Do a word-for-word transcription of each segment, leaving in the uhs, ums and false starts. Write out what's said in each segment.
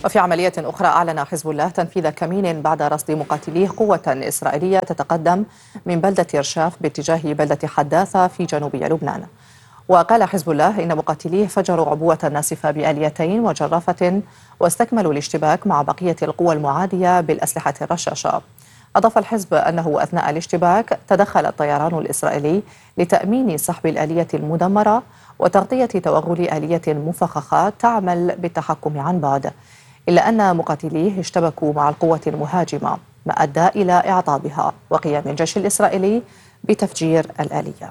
وفي عملية أخرى أعلن حزب الله تنفيذ كمين بعد رصد مقاتليه قوة إسرائيلية تتقدم من بلدة رشاف باتجاه بلدة حداثة في جنوبي لبنان. وقال حزب الله إن مقاتليه فجروا عبوة ناسفة بآليتين وجرافة واستكملوا الاشتباك مع بقية القوى المعادية بالأسلحة الرشاشة. أضاف الحزب أنه أثناء الاشتباك تدخل الطيران الإسرائيلي لتأمين سحب الآلية المدمرة وتغطية توغل آلية مفخخة تعمل بالتحكم عن بعد، إلا أن مقاتليه اشتبكوا مع القوة المهاجمة ما أدى إلى إعطابها وقيام الجيش الإسرائيلي بتفجير الآلية.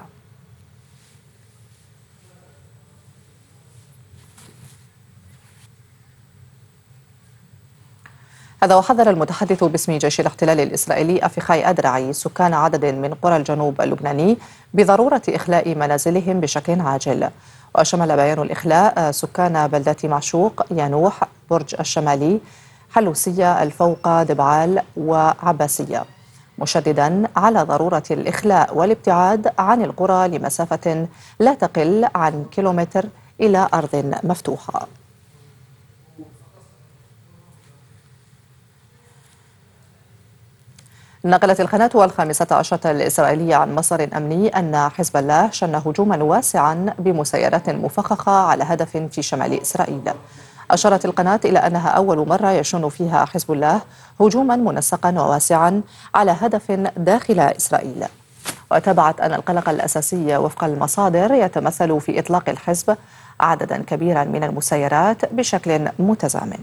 هذا وحذر المتحدث باسم جيش الاحتلال الإسرائيلي أفيخاي أدرعي سكان عدد من قرى الجنوب اللبناني بضرورة إخلاء منازلهم بشكل عاجل. وشمل بيان الإخلاء سكان بلدة معشوق، يانوح، برج الشمالي، حلوسية، الفوقة، دبعال وعباسية، مشددا على ضرورة الإخلاء والابتعاد عن القرى لمسافة لا تقل عن كيلومتر إلى أرض مفتوحة. نقلت القناة الخامسة عشرة الإسرائيلية عن مصدر أمني أن حزب الله شن هجوما واسعا بمسيرات مفخخة على هدف في شمال إسرائيل. أشارت القناة إلى أنها أول مرة يشن فيها حزب الله هجوما منسقا وواسعا على هدف داخل إسرائيل. وتابعت أن القلق الأساسي وفق المصادر يتمثل في إطلاق الحزب عددا كبيرا من المسيرات بشكل متزامن.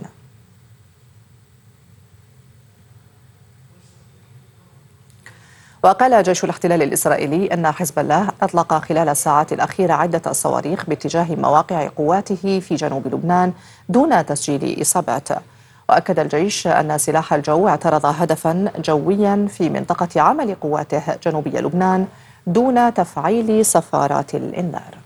وقال جيش الاحتلال الإسرائيلي أن حزب الله أطلق خلال الساعات الأخيرة عدة صواريخ باتجاه مواقع قواته في جنوب لبنان دون تسجيل إصابات. وأكد الجيش أن سلاح الجو اعترض هدفا جويا في منطقة عمل قواته جنوبي لبنان دون تفعيل صفارات الإنذار.